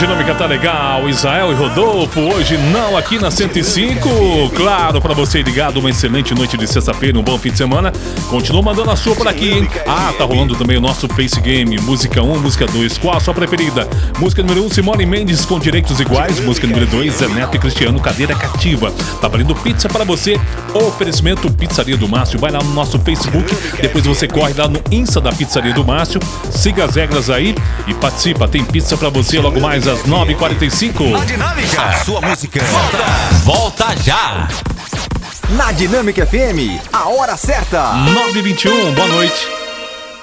Dinâmica tá legal, Israel e Rodolfo, hoje não aqui na 105. Claro, pra você ligado, uma excelente noite de sexta-feira, um bom fim de semana. Continua mandando a sua por aqui, hein? Tá rolando também o nosso Face Game, música 1, música 2, qual a sua preferida? Música número 1, Simone Mendes com direitos iguais. Música número 2, Zé Neto e Cristiano, cadeira cativa. Tá valendo pizza pra você, oferecimento Pizzaria do Márcio. Vai lá no nosso Facebook, depois você corre lá no Insta da Pizzaria do Márcio, siga as regras aí e participa, tem pizza pra você logo mais às 9h45. Na Dinâmica, a sua música volta já. Na Dinâmica FM, a hora certa. 9h21, boa noite.